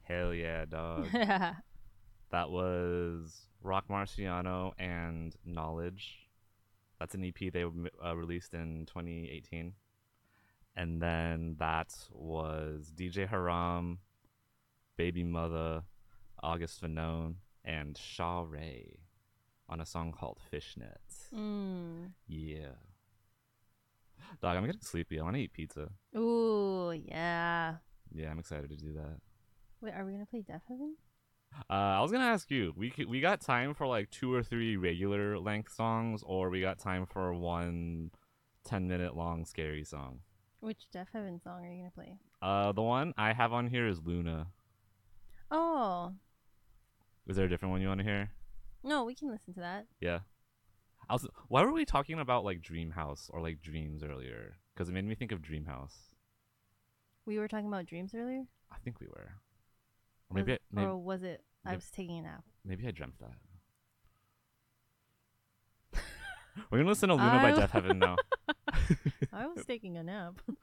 Hell yeah, dog. Yeah. That was Rock Marciano and Knowledge. That's an EP they released in 2018. And then that was DJ Haram, Baby Mother, August Fanone, and Shaw Ray on a song called Fishnet. Mm. Yeah. Dog, I'm getting sleepy. I want to eat pizza. Ooh, yeah. Yeah, I'm excited to do that. Wait, are we gonna play Death Heaven? I was gonna ask you. We got time for like 2 or 3 regular length songs, or we got time for one 10-minute long scary song. Which Death Heaven song are you gonna play? The one I have on here is Luna. Oh, Is there a different one you want to hear? no, we can listen to that. Yeah. Why were we talking about like Dream House or like Dreams earlier? Because it made me think of Dream House. We were talking about dreams earlier. I think we were. Or Was, maybe or was it? I maybe- was taking a nap. maybe I dreamt that. We're gonna listen to Luna by I- Death Heaven now. I was taking a nap.